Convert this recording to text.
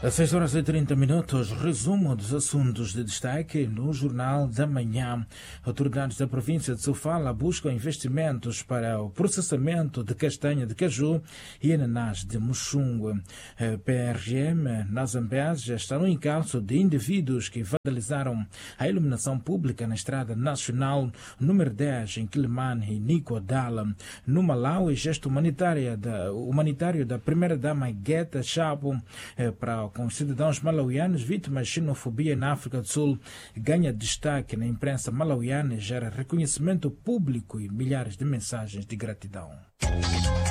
Às 6 horas e 30 minutos, resumo dos assuntos de destaque no Jornal da Manhã. Autoridades da província de Sofala buscam investimentos para o processamento de castanha de caju e ananás de Muxungue. PRM, na Zambésia, está no encalço de indivíduos que vandalizaram a iluminação pública na Estrada Nacional número 10, em Quilimane e Nicodala. No Malawi, gesto humanitário da primeira-dama Guetta Chapo com os cidadãos malauianos vítimas de xenofobia na África do Sul ganha destaque na imprensa malauiana e gera reconhecimento público e milhares de mensagens de gratidão.